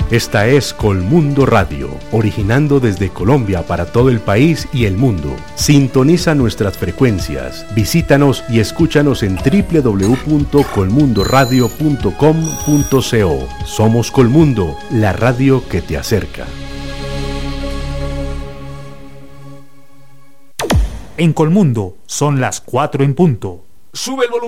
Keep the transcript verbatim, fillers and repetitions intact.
Esta es Colmundo Radio, originando desde Colombia para todo el país y el mundo. Sintoniza nuestras frecuencias, visítanos y escúchanos en doble u doble u doble u punto colmundo radio punto com punto co. Somos Colmundo, la radio que te acerca. En Colmundo son las cuatro en punto. Sube el volumen.